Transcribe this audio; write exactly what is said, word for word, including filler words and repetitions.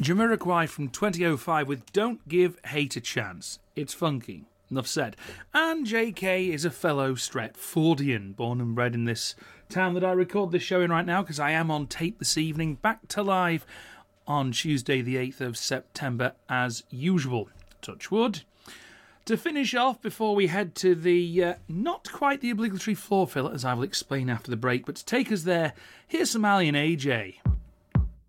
Jamiroquai from twenty oh five with Don't Give Hate a Chance. It's funky. Enough said. And J K is a fellow Stretfordian, born and bred in this town that I record this show in right now, because I am on tape this evening, back to live on Tuesday the eighth of September as usual. Touch wood. To finish off, before we head to the, uh, not quite the obligatory floor filler, as I will explain after the break, but to take us there, here's some Ali and A J.